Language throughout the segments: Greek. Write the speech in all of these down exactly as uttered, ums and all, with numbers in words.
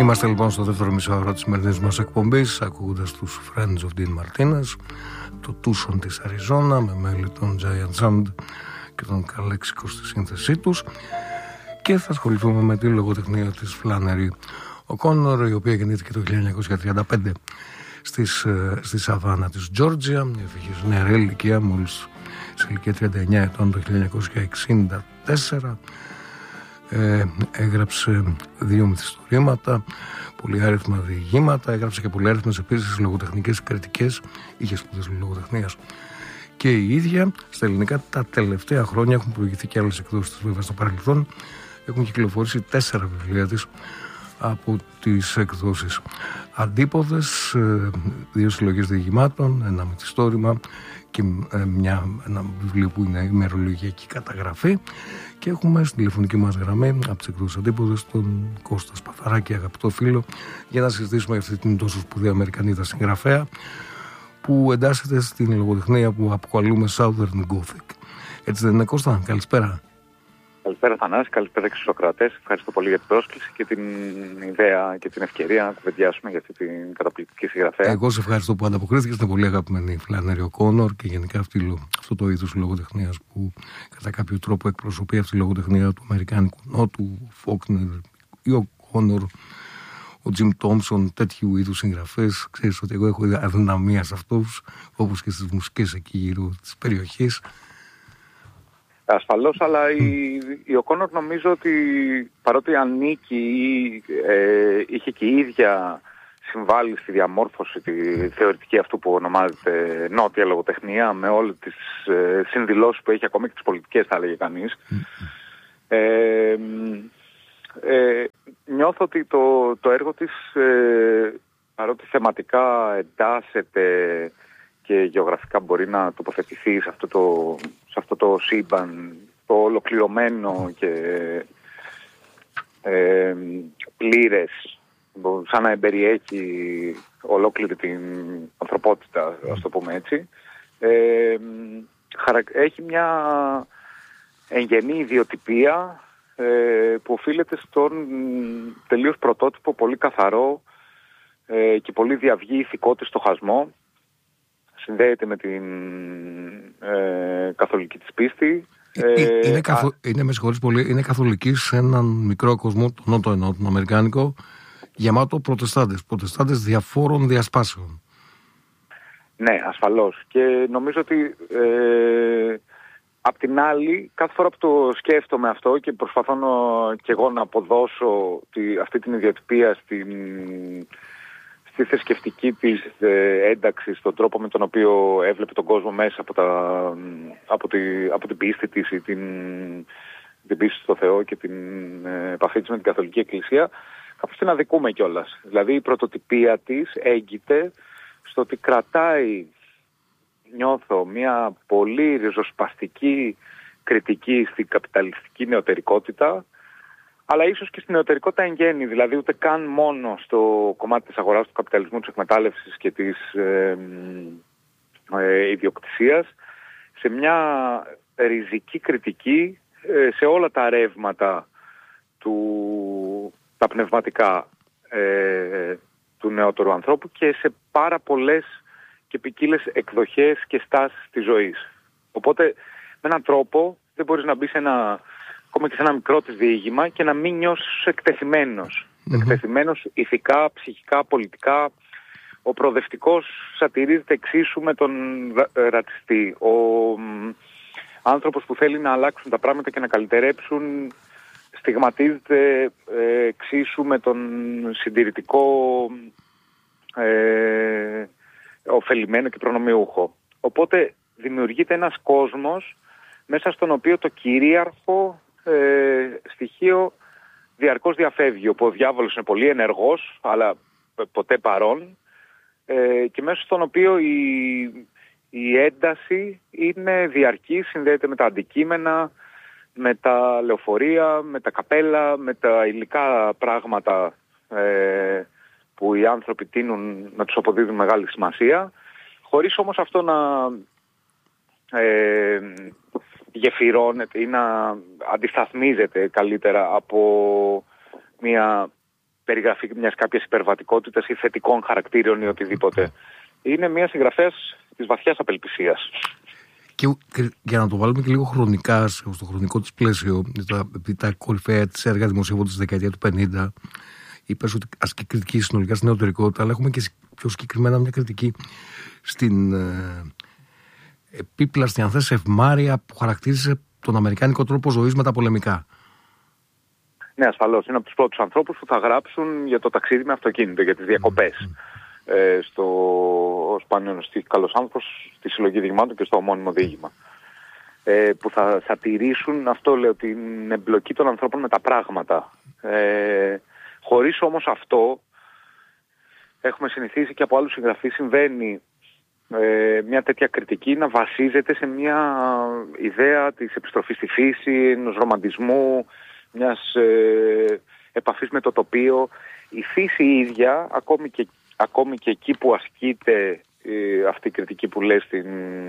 Είμαστε λοιπόν στο δεύτερο μισάωρο της σημερινής μας εκπομπής, ακούγοντας τους Friends of Dean Martinez, το Tucson της Αριζόνα, με μέλη των Giant Sand και των Calexico στη σύνθεσή τους, και θα ασχοληθούμε με τη λογοτεχνία της Flannery O'Connor, η οποία γεννήθηκε το χίλια εννιακόσια τριάντα πέντε στις, στη Σαβάνα της Τζόρτζια, ευτυχής νεαρή ηλικία, μόλις σε ηλικία τριάντα εννιά ετών το χίλια εννιακόσια εξήντα τέσσερα. Ε, έγραψε δύο μυθιστορήματα, πολυάριθμα διηγήματα, έγραψε και πολυάριθμες επίσης λογοτεχνικές κριτικές, είχε σπουδές λογοτεχνίας και η ίδια. Στα ελληνικά τα τελευταία χρόνια έχουν προηγηθεί και άλλες εκδόσεις της, βέβαια στο παρελθόν έχουν κυκλοφορήσει τέσσερα βιβλία της από τις εκδόσεις Αντίποδες, δύο συλλογές διηγημάτων, ένα μυθιστόρημα και μια, ένα βιβλίο που είναι ημερολογιακή καταγραφή. Και έχουμε στην τηλεφωνική μας γραμμή από τις εκδόσεις Αντίποδες τον Κώστα Σπαθαράκη, αγαπητό φίλο, για να συζητήσουμε αυτή την τόσο σπουδαία Αμερικανίδα συγγραφέα που εντάσσεται στην λογοτεχνία που αποκαλούμε Southern Gothic. Έτσι δεν είναι, Κώστα? Καλησπέρα. Καλησπέρα Θανάση, καλησπέρα και στους ακροατές. Ευχαριστώ πολύ για την πρόσκληση και την ιδέα και την ευκαιρία να κουβεντιάσουμε για αυτή την καταπληκτική συγγραφέα. Εγώ σε ευχαριστώ που ανταποκρίθηκες. Είναι πολύ αγαπημένη Flannery O'Connor και γενικά αυτή, αυτό το είδος λογοτεχνίας που κατά κάποιο τρόπο εκπροσωπεί αυτή τη λογοτεχνία του Αμερικάνικου Νότου, Φόκνερ ή ο O'Connor, ο Τζιμ Τόμψον, τέτοιου είδους συγγραφές. Ξέρεις ότι εγώ έχω αδυναμία σε αυτούς, όπως και στις μουσικές εκεί γύρω της περιοχής. Ασφαλώς, αλλά mm. η, η O'Connor νομίζω ότι παρότι ανήκει ή ε, είχε και η ίδια συμβάλει στη διαμόρφωση τη θεωρητική αυτού που ονομάζεται νότια λογοτεχνία, με όλες τις ε, συνδηλώσεις που έχει, ακόμη και τις πολιτικές θα έλεγε κανείς, mm. ε, ε, νιώθω ότι το, το έργο της, ε, παρότι θεματικά εντάσσεται και γεωγραφικά μπορεί να τοποθετηθεί σε αυτό το, σε αυτό το σύμπαν, το ολοκληρωμένο και ε, πλήρες, σαν να εμπεριέχει ολόκληρη την ανθρωπότητα, ας το πούμε έτσι. Ε, έχει μια εγγενή ιδιοτυπία ε, που οφείλεται στον τελείως πρωτότυπο, πολύ καθαρό ε, και πολύ διαυγή ηθικό της στοχασμό. Συνδέεται με την ε, καθολική της πίστη. Ε, είναι, καθο... α... είναι, με συγχωρείς πολύ, είναι καθολική σε έναν μικρό κόσμο, τον Νότο εννοώ, τον Αμερικάνικο, γεμάτο προτεστάντες, προτεστάντες διαφόρων διασπάσεων. Ναι, ασφαλώς. Και νομίζω ότι ε, απ' την άλλη, κάθε φορά που το σκέφτομαι αυτό και προσπαθώ να, και εγώ να αποδώσω τη, αυτή την ιδιοτυπία στην... στη θρησκευτική της ε, ένταξη, στον τρόπο με τον οποίο έβλεπε τον κόσμο μέσα από, τα, από, τη, από την πίστη της ή την, την πίστη στο Θεό και την ε, επαφή της με την Καθολική Εκκλησία, κάπως την αδικούμε κιόλας. Δηλαδή η πρωτοτυπία της έγκυται στο ότι κρατάει, νιώθω, μια πολύ ριζοσπαστική κριτική στην καπιταλιστική νεωτερικότητα, αλλά ίσως και στην νεωτερικότητα εν γέννη, δηλαδή ούτε καν μόνο στο κομμάτι της αγοράς του καπιταλισμού, της εκμετάλλευσης και της ε, ε, ιδιοκτησίας, σε μια ριζική κριτική ε, σε όλα τα ρεύματα του, τα πνευματικά ε, του νεότερου ανθρώπου και σε πάρα πολλές και ποικίλες εκδοχές και στάσεις της ζωής. Οπότε με έναν τρόπο δεν μπορείς να μπει σε ένα... ακόμα και σε ένα μικρό της διήγημα και να μην νιώσεις εκτεθειμένος. Mm-hmm. Εκτεθειμένος ηθικά, ψυχικά, πολιτικά. Ο προοδευτικός σατυρίζεται εξίσου με τον ρατσιστή. Ο μ, άνθρωπος που θέλει να αλλάξουν τα πράγματα και να καλυτερέψουν στιγματίζεται ε, εξίσου με τον συντηρητικό, ε, ωφελημένο και προνομιούχο. Οπότε δημιουργείται ένας κόσμος μέσα στον οποίο το κυρίαρχο Ε, στοιχείο διαρκώς διαφεύγει, όπου ο διάβολος είναι πολύ ενεργός αλλά ποτέ παρόν ε, και μέσα στον οποίο η, η ένταση είναι διαρκή, συνδέεται με τα αντικείμενα, με τα λεωφορεία, με τα καπέλα, με τα υλικά πράγματα ε, που οι άνθρωποι τείνουν να τους αποδίδουν μεγάλη σημασία, χωρίς όμως αυτό να ε, γεφυρώνεται ή να αντισταθμίζεται καλύτερα από μια περιγραφή μιας κάποιας υπερβατικότητας ή θετικών χαρακτήρων ή οτιδήποτε. Είναι μια συγγραφέας της βαθιάς απελπισίας. Και για να το βάλουμε και λίγο χρονικά στο χρονικό της πλαίσιο, τα, τα κορυφαία της έργα δημοσιεύονται στη δεκαετία του πενήντα, είπες ότι ασκεί κριτική συνολικά στην νεωτερικότητα, αλλά έχουμε και πιο συγκεκριμένα μια κριτική στην ε, επίπλαστη, αν θες, ευμάρεια που χαρακτήρισε τον αμερικάνικο τρόπο ζωής με τα πολεμικά. Ναι, ασφαλώς. Είναι από τους πρώτους ανθρώπους που θα γράψουν για το ταξίδι με αυτοκίνητο, για τις διακοπές. Mm. Ε, στο σπάνιο καλός άνθρωπος, στη συλλογή διηγημάτων και στο ομώνυμο διήγημα. Ε, που θα, θα τηρήσουν, αυτό λέω, την εμπλοκή των ανθρώπων με τα πράγματα. Ε, χωρίς όμως αυτό, έχουμε συνηθίσει και από άλλους συγγραφείς, συμβαίνει ε, μια τέτοια κριτική να βασίζεται σε μια ιδέα της επιστροφής στη φύση, ενός ρομαντισμού, μιας ε, επαφής με το τοπίο. Η φύση η ίδια, ακόμη και, ακόμη και εκεί που ασκείται ε, αυτή η κριτική που λες, στην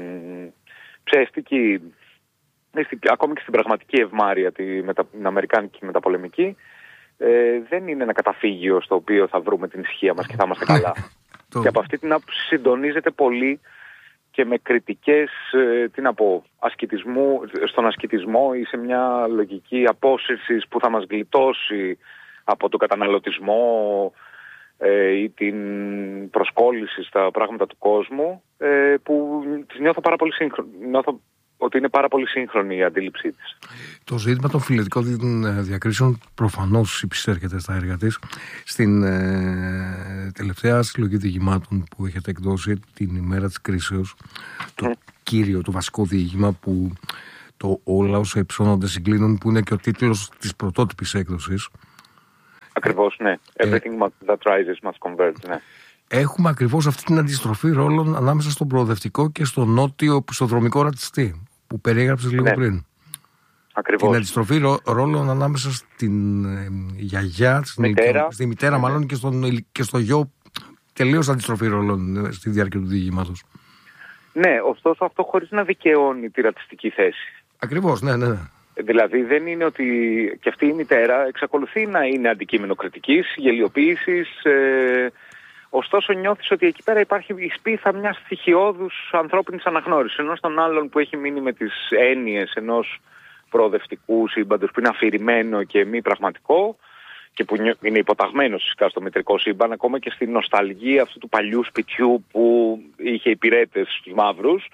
ψεύτικη, ακόμη και στην πραγματική ευμάρεια, τη, μετα, την αμερικάνικη μεταπολεμική, ε, δεν είναι ένα καταφύγιο στο οποίο θα βρούμε την ησυχία μας και θα είμαστε καλά. Και από αυτή την άποψη συντονίζεται πολύ και με κριτικές, ε, τι να πω, ασκητισμού, στον ασκητισμό ή σε μια λογική απόσυρσης που θα μας γλιτώσει από τον καταναλωτισμό ε, ή την προσκόλληση στα πράγματα του κόσμου, ε, που τις νιώθω πάρα πολύ σύγχρονη. Νιώθω ότι είναι πάρα πολύ σύγχρονη η αντίληψή της. Το ζήτημα των φυλετικών διακρίσεων προφανώς υπησέρχεται στα έργα της. Στην ε, τελευταία συλλογή διηγημάτων που έχετε εκδώσει, την ημέρα της κρίσεως, το mm. κύριο, το βασικό διήγημα που το όλα όσα υψώνονται συγκλίνουν, που είναι και ο τίτλος της πρωτότυπης έκδοσης. Ακριβώς, ναι. Everything ε, that rises must converge, ναι. Έχουμε ακριβώς αυτή την αντιστροφή ρόλων ανάμεσα στον προοδευτικό και στον νότιο πιστοδρομικό ρατσιστή που περιέγραψες λίγο ναι. πριν. Ακριβώς. Την αντιστροφή ρό, ρόλων ανάμεσα στην ε, γιαγιά, στην μητέρα, στη μητέρα μάλλον ναι. και, στον, και στο γιο, τελείως αντιστροφή ρόλων στη διάρκεια του διηγήματος. Ναι, ωστόσο αυτό χωρίς να δικαιώνει τη ρατσιστική θέση. Ακριβώς, ναι, ναι. Δηλαδή δεν είναι ότι και αυτή η μητέρα εξακολουθεί να είναι αντικείμενο κριτικής, γελιοποίησης, ε, ωστόσο νιώθεις ότι εκεί πέρα υπάρχει η σπίθα μιας στοιχειώδους ανθρώπινης αναγνώρισης, ενός των άλλων που έχει μείνει με τις έννοιες ενός προοδευτικού σύμπαντος που είναι αφηρημένο και μη πραγματικό και που είναι υποταγμένο φυσικά στο μητρικό σύμπαν, ακόμα και στην νοσταλγία αυτού του παλιού σπιτιού που είχε υπηρέτες στους μαύρους.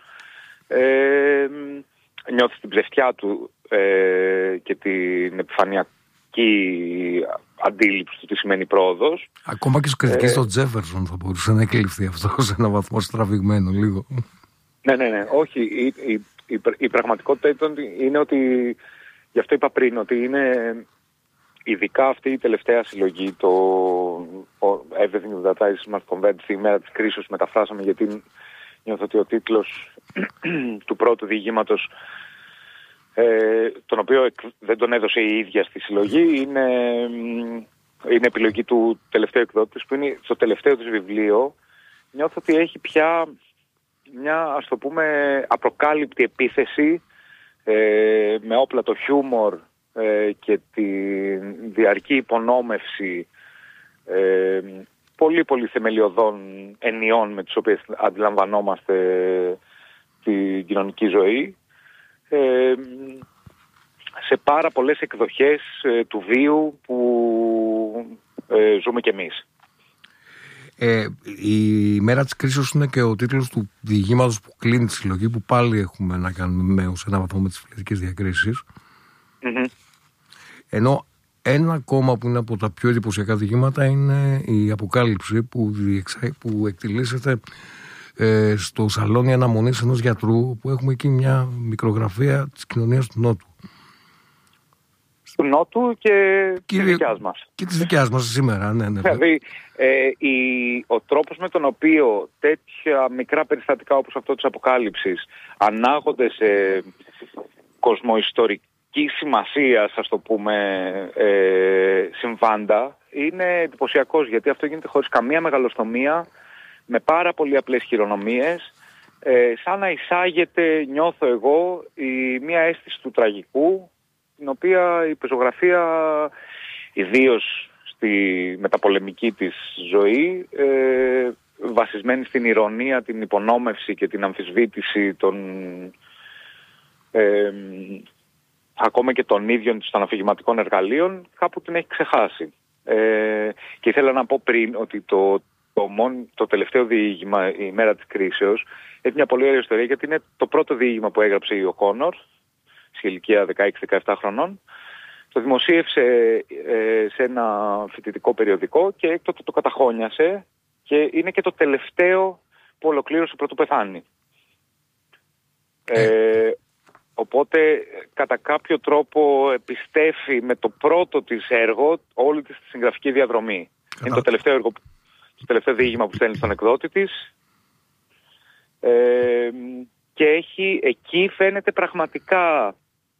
Ε, νιώθεις την ψευτιά του ε, και την επιφανειακή αντίληψη του τι σημαίνει πρόοδος. Ακόμα και στους κριτικές ε, στον Τζέφερσον θα μπορούσε να εκλειφθεί αυτό σε έναν βαθμό στραβηγμένο λίγο. Ναι, ναι, ναι. Όχι, η, η, η, η πραγματικότητα είναι ότι, γι' αυτό είπα πριν, ότι είναι ειδικά αυτή η τελευταία συλλογή, το Everything that rises must converge, η ημέρα της κρίσης, μεταφράσαμε γιατί νιώθω ότι ο τίτλος του πρώτου διηγήματος, ε, τον οποίο δεν τον έδωσε η ίδια στη συλλογή, είναι, είναι επιλογή του τελευταίου εκδότης, που είναι στο τελευταίο της βιβλίο. Νιώθω ότι έχει πια μια, ας το πούμε, απροκάλυπτη επίθεση ε, με όπλα το χιούμορ ε, και τη διαρκή υπονόμευση ε, πολύ πολύ θεμελιωδών ενιών με τις οποίες αντιλαμβανόμαστε την κοινωνική ζωή, ε, σε πάρα πολλές εκδοχές ε, του βίου που ε, ζούμε κι εμείς. Ε, η μέρα της κρίσης είναι και ο τίτλος του διηγήματος που κλείνει τη συλλογή, που πάλι έχουμε να κάνουμε με, σε ένα βαθμό με τις φυλετικές διακρίσεις. Mm-hmm. Ενώ ένα ακόμα που είναι από τα πιο εντυπωσιακά διηγήματα είναι η Αποκάλυψη που, διεξα... που εκτιλήσεται ε, στο σαλόνι αναμονής ενός γιατρού, που έχουμε εκεί μια μικρογραφία της κοινωνίας του Νότου. Του Νότου και, και της δικιάς μας. Και της δικιάς μας σήμερα, ναι, ναι. Δηλαδή, ε, η, ο τρόπος με τον οποίο τέτοια μικρά περιστατικά όπως αυτό της Αποκάλυψης ανάγονται σε κοσμοϊστορική σημασία, ας το πούμε, ε, συμβάντα, είναι εντυπωσιακός, γιατί αυτό γίνεται χωρίς καμία μεγαλοστομία, με πάρα πολύ απλές χειρονομίες, ε, σαν να εισάγεται, νιώθω εγώ, η, μια αίσθηση του τραγικού, την οποία η πεζογραφία, ιδίως στη μεταπολεμική της ζωή, ε, βασισμένη στην ηρωνία, την υπονόμευση και την αμφισβήτηση των ε, ακόμα και των ίδιων των αφηγηματικών εργαλείων, κάπου την έχει ξεχάσει. Ε, και ήθελα να πω πριν ότι το, το, μόνο, το τελευταίο διήγημα, η μέρα της κρίσεως, έχει μια πολύ ωραία ιστορία, γιατί είναι το πρώτο διήγημα που έγραψε η O'Connor σε ηλικία δεκαέξι δεκαεπτά χρονών. Το δημοσίευσε ε, σε ένα φοιτητικό περιοδικό και έκτοτε το καταχώνιασε και είναι και το τελευταίο που ολοκλήρωσε πρωτού πεθάνει. Ε, οπότε κατά κάποιο τρόπο επιστέφει με το πρώτο της έργο όλη της τη συγγραφική διαδρομή. Κατά... Είναι το τελευταίο, έργο, το τελευταίο διήγημα που στέλνει στον εκδότη της. Ε, και έχει, εκεί φαίνεται πραγματικά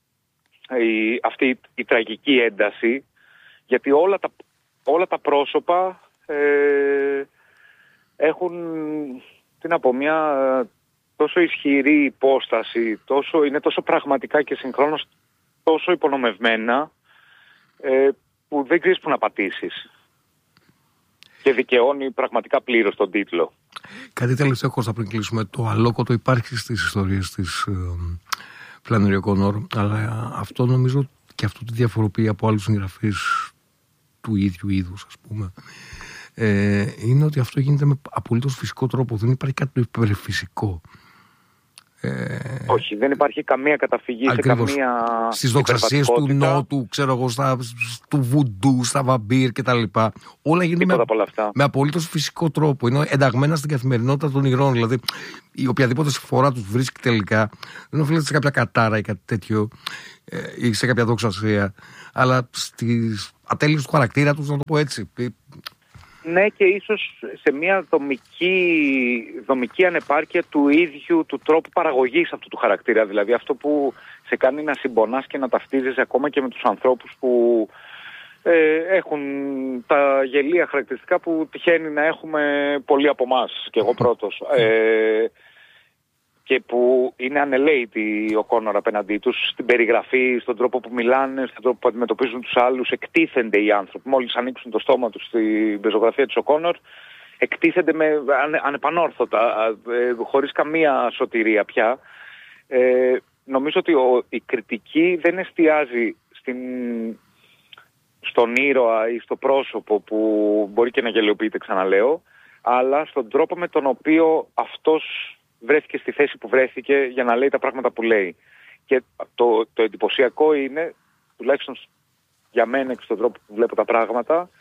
η, αυτή η, η τραγική ένταση, γιατί όλα τα, όλα τα πρόσωπα ε, έχουν, τι να πω, μια τόσο ισχυρή υπόσταση, τόσο, είναι τόσο πραγματικά και συγχρόνως τόσο υπονομευμένα, ε, που δεν ξέρεις που να πατήσεις. Και δικαιώνει πραγματικά πλήρως τον τίτλο. Κάτι τελευταίο, Κώστα, πριν κλείσουμε. Το αλόκοτο υπάρχει στις ιστορίες της ε, Flannery O'Connor, αλλά αυτό νομίζω και αυτό τη διαφοροποιεί από άλλους συγγραφείς του ίδιου είδους, ας πούμε. Ε, είναι ότι αυτό γίνεται με απολύτως φυσικό τρόπο. Δεν υπάρχει κάτι το υπερφυσικό. Ε, Όχι, δεν υπάρχει καμία καταφυγή ακριβώς, σε καμία στις δοξασίες του Νότου, ξέρω εγώ, στα, του βουντού, στα βαμπύρ κτλ. Όλα γίνονται με, με απολύτως φυσικό τρόπο. Είναι ενταγμένα στην καθημερινότητα των ηρών. Δηλαδή, η οποιαδήποτε φορά τους βρίσκει τελικά δεν οφείλεται σε κάποια κατάρα ή κάτι τέτοιο ε, ή σε κάποια δοξασία, αλλά στις ατέλειες του χαρακτήρα τους, να το πω έτσι. Ναι, και ίσως σε μια δομική, δομική ανεπάρκεια του ίδιου του τρόπου παραγωγής αυτού του χαρακτήρα. Δηλαδή αυτό που σε κάνει να συμπονάς και να ταυτίζεσαι ακόμα και με τους ανθρώπους που ε, έχουν τα γελία χαρακτηριστικά που τυχαίνει να έχουμε πολλοί από εμάς, και εγώ πρώτος. Ε, και που είναι ανελαίτη ο O'Connor απέναντί τους, στην περιγραφή, στον τρόπο που μιλάνε, στον τρόπο που αντιμετωπίζουν τους άλλους, εκτίθενται οι άνθρωποι. Μόλις ανοίξουν το στόμα τους στην πεζογραφία της O'Connor, εκτίθενται με ανε, ανεπανόρθωτα, ε, χωρίς καμία σωτηρία πια. Ε, νομίζω ότι ο, η κριτική δεν εστιάζει στην, στον ήρωα ή στο πρόσωπο που μπορεί και να γελιοποιείται, ξαναλέω, αλλά στον τρόπο με τον οποίο αυτός βρέθηκε στη θέση που βρέθηκε για να λέει τα πράγματα που λέει. Και το, το εντυπωσιακό είναι, τουλάχιστον για μένα και στον τρόπο που βλέπω τα πράγματα,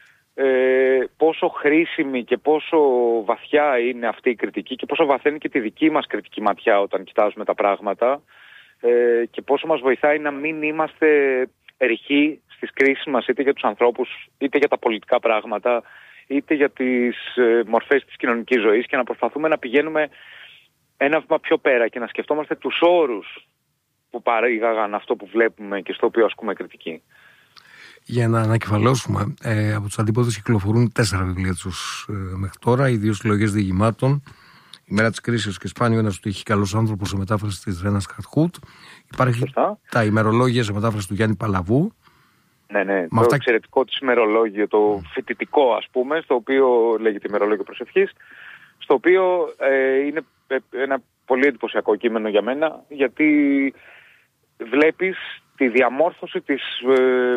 ε, πόσο χρήσιμη και πόσο βαθιά είναι αυτή η κριτική και πόσο βαθαίνει και τη δική μας κριτική ματιά όταν κοιτάζουμε τα πράγματα, ε, και πόσο μας βοηθάει να μην είμαστε ρηχοί στις κρίσεις μας, είτε για τους ανθρώπους, είτε για τα πολιτικά πράγματα, είτε για τις ε, μορφές της κοινωνικής ζωής, και να προσπαθούμε να πηγαίνουμε ένα βήμα πιο πέρα και να σκεφτόμαστε τους όρους που παρήγαγαν αυτό που βλέπουμε και στο οποίο ασκούμε κριτική. Για να ανακεφαλώσουμε, ε, από τους αντίποδες κυκλοφορούν τέσσερα βιβλία τους ε, μέχρι τώρα, οι δύο συλλογές διηγημάτων, Η μέρα της κρίσης και σπάνιο ένας του είχε καλός άνθρωπος, σε μετάφραση της Ρένας Χαρτχούτ. Υπάρχει Σωστά. Τα ημερολόγια σε μετάφραση του Γιάννη Παλαβού. Ναι, ναι, το αυτά... εξαιρετικό της ημερολόγιο, το φοιτητικό ας πούμε, στο οποίο λέγεται ημερολόγιο προσευχής, στο οποίο ε, είναι ένα πολύ εντυπωσιακό κείμενο για μένα, γιατί βλέπεις τη διαμόρφωση της, ε,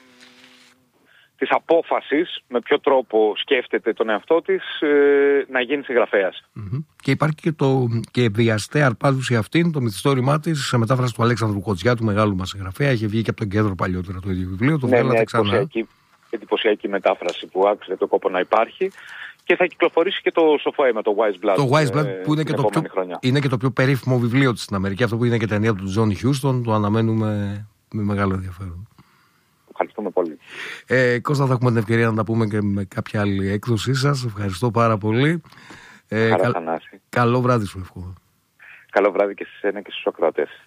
της απόφασης, με ποιο τρόπο σκέφτεται τον εαυτό της, ε, να γίνει συγγραφέας. Mm-hmm. Και υπάρχει και το και βιαστέ αρπάζουση αυτήν, το μυθιστόρημά της, σε μετάφραση του Αλέξανδρου Κοτζιά, του μεγάλου μας συγγραφέα. Είχε βγει και από τον Κέντρο παλιότερα το ίδιο βιβλίο. Το ναι, μια εντυπωσιακή, εντυπωσιακή μετάφραση που άξιζε το κόπο να υπάρχει. Και θα κυκλοφορήσει και το Σοφόε με το Wise Blood. Το Wise Blood, ε, που είναι και το, πιο, είναι και το πιο περίφημο βιβλίο της στην Αμερική. Αυτό που είναι και ταινία του Τζον Χιούστον. Το αναμένουμε με μεγάλο ενδιαφέρον. Ευχαριστούμε πολύ. Ε, Κώστα, θα έχουμε την ευκαιρία να τα πούμε και με κάποια άλλη έκδοσή σας. Ευχαριστώ πάρα πολύ. Ε, Χαρά, κα... Καλό βράδυ σου εύχομαι. Καλό βράδυ και σε εσένα και στους ακροατές.